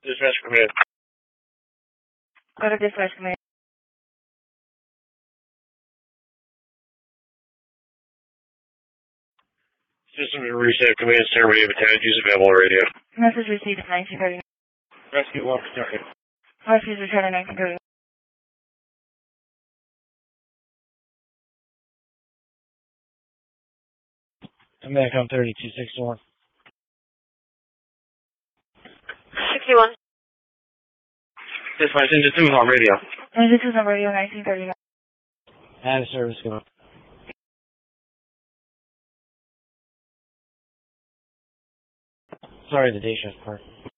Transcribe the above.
Dispatch command. Go to dispatch command. System to reset. Command center radio battalion. Use available radio. Message received at 1930. Rescue 1 started. Rescue's return at 1930. Command com 3261. 61. Dispatch into 2 on radio. And this is on radio 1930. And service going. Sorry, the day shift part.